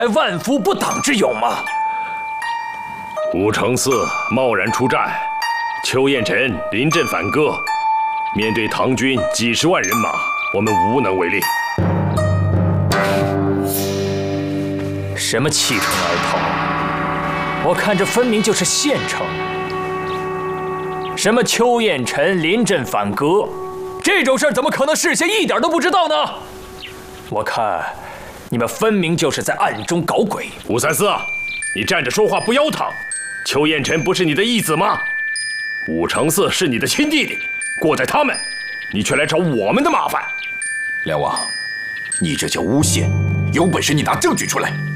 万夫不挡之勇吗？ 武承嗣贸然出战，邱彦辰临阵反戈，面对唐军几十万人马，我们无能为力。 什么弃城而逃？我看这分明就是县城。什么邱彦辰临阵反戈，这种事儿怎么可能事先一点都不知道呢？我看你们分明就是在暗中搞鬼。 武三思，你站着说话不腰疼。邱彦辰不是你的义子吗？武承嗣是你的亲弟弟，过在他们，你却来找我们的麻烦。 梁王，你这叫诬陷，有本事你拿证据出来！